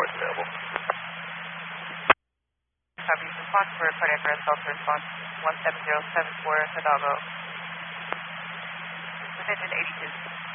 reports available. Copy. Response for cardiac arrest, also response 17074 Hidalgo. Attention 82.